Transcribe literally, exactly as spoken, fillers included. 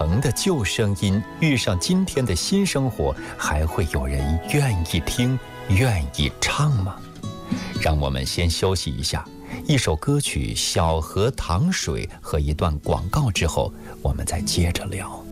城的旧声音遇上今天的新生活，还会有人愿意听、愿意唱吗？让我们先休息一下，一首歌曲《小河淌水》和一段广告之后，我们再接着聊。